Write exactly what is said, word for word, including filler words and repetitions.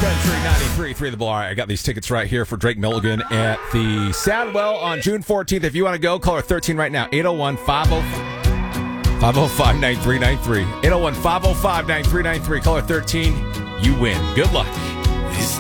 Country ninety-three point three The Bull. All right, I got these tickets right here for Drake Milligan at the Sadwell on June fourteenth. If you want to go, call her thirteen right now. eight oh one, five oh five, nine three nine three. eight oh one, five oh five, nine three nine three. Call her thirteen. You win. Good luck.